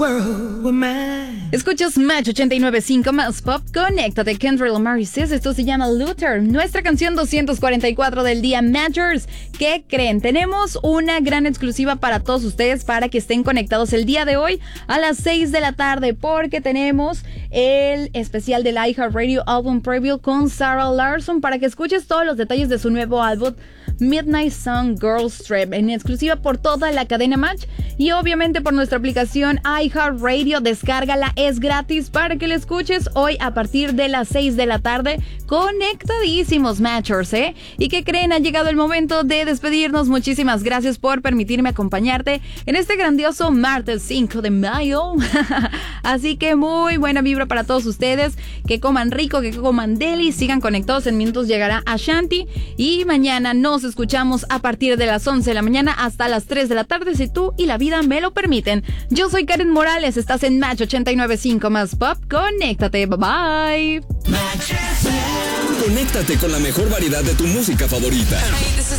Escuchas Match 89.5 más pop. Conéctate, Kendrick Lamar y Sis. Esto se llama Luther. Nuestra canción 244 del día, Matchers. ¿Qué creen? Tenemos una gran exclusiva para todos ustedes para que estén conectados el día de hoy a las 6 de la tarde, porque tenemos el especial del iHeartRadio Album Preview con Sarah Larson para que escuches todos los detalles de su nuevo álbum Midnight Sun Girls Trip en exclusiva por toda la cadena Match y obviamente por nuestra aplicación iHeartRadio. Descárgala, es gratis para que la escuches hoy a partir de las 6 de la tarde. Conectadísimos, Matchers, ¿eh? ¿Y qué creen? Ha llegado el momento de despedirnos. Muchísimas gracias por permitirme acompañarte en este grandioso martes 5 de mayo. Así que muy buena vibra para todos ustedes. Que coman rico, que coman deli, sigan conectados. En minutos llegará Ashanti y mañana nos escuchamos a partir de las 11 de la mañana hasta las 3 de la tarde, si tú y la vida me lo permiten. Yo soy Karen Morales, estás en Match 89.5 más pop. Conéctate, bye bye. Conéctate con la mejor variedad de tu música favorita. Hey, this is